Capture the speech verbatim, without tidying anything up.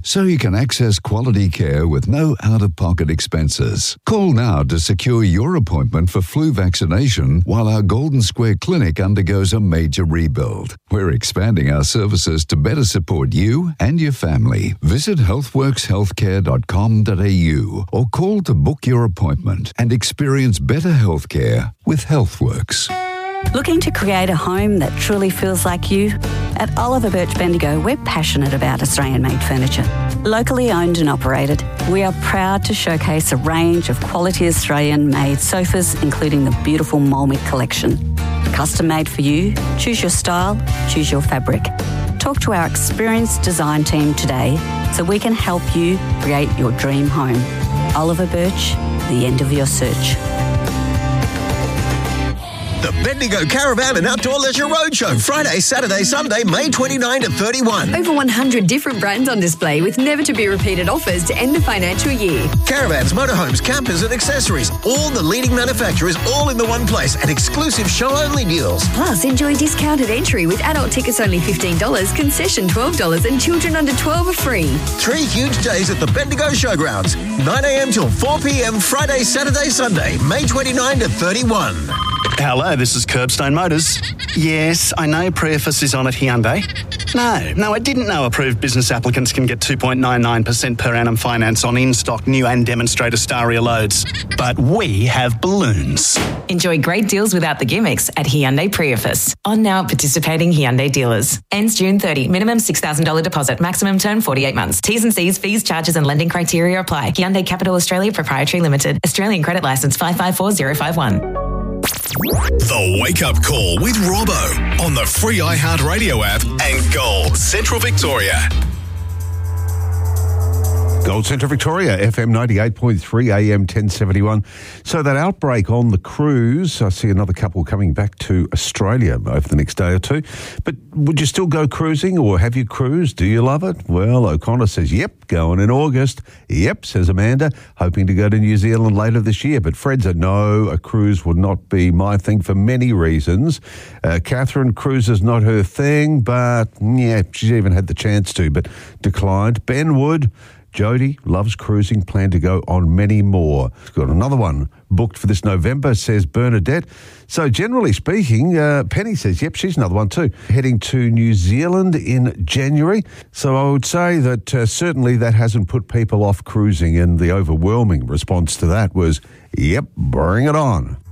so you can access quality care with no out-of-pocket expenses. Call now to secure your appointment for flu vaccination while our Golden Square Clinic undergoes a major rebuild. We're expanding our services to better support you and your family. Visit healthworks healthcare dot com dot a u or call to book your appointment and experience better healthcare with Healthworks. Looking to create a home that truly feels like you? At Oliver Birch Bendigo, we're passionate about Australian-made furniture. Locally owned and operated, we are proud to showcase a range of quality Australian-made sofas, including the beautiful Molmick collection. Custom made for you, choose your style, choose your fabric. Talk to our experienced design team today so we can help you create your dream home. Oliver Birch, the end of your search. The Bendigo Caravan and Outdoor Leisure Roadshow, Friday, Saturday, Sunday, May twenty-ninth to thirty-first. Over one hundred different brands on display with never-to-be-repeated offers to end the financial year. Caravans, motorhomes, campers and accessories. All the leading manufacturers all in the one place and exclusive show-only deals. Plus, enjoy discounted entry with adult tickets only fifteen dollars, concession twelve dollars and children under twelve are free. Three huge days at the Bendigo Showgrounds. nine a.m. till four p.m. Friday, Saturday, Sunday, May twenty-ninth to thirty-first. Hello, this is Curbstone Motors. Yes, I know Preface is on at Hyundai. No, no, I didn't know approved business applicants can get two point nine nine percent per annum finance on in-stock new and demonstrator Staria loads. But we have balloons. Enjoy great deals without the gimmicks at Hyundai Preface. On now at participating Hyundai dealers. Ends June thirtieth. Minimum six thousand dollars deposit. Maximum term forty-eight months. T's and C's, fees, charges and lending criteria apply. Hyundai Capital Australia Proprietary Limited. Australian credit licence five five four zero five one. The Wake Up Call with Robbo on the free iHeartRadio app and Gold Central Victoria. Gold Central Victoria, F M ninety-eight point three, A M ten seventy-one. So that outbreak on the cruise, I see another couple coming back to Australia over the next day or two. But would you still go cruising or have you cruised? Do you love it? Well, O'Connor says, yep, going in August. Yep, says Amanda, hoping to go to New Zealand later this year. But Fred said, no, a cruise would not be my thing for many reasons. Uh, Catherine, cruise is not her thing, but yeah, she's even had the chance to, but declined. Ben Wood, Jody loves cruising, plan to go on many more. She's got another one booked for this November, says Bernadette. So generally speaking, uh, Penny says, yep, she's another one too. Heading to New Zealand in January. So I would say that uh, certainly that hasn't put people off cruising, and the overwhelming response to that was, yep, bring it on.